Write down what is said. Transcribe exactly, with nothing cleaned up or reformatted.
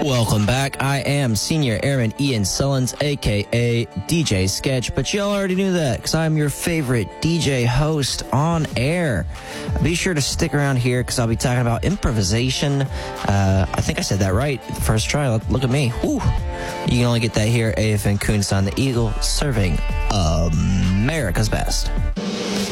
Welcome back. I am Senior Airman Ian Sullins, a k a. D J Sketch, but y'all already knew that because I'm your favorite D J host on air. Be sure to stick around here because I'll be talking about improvisation. Uh, I think I said that right. First try. Look, look at me. Whew. You can only get that here at A F N Kunstein, the Eagle, serving America's best.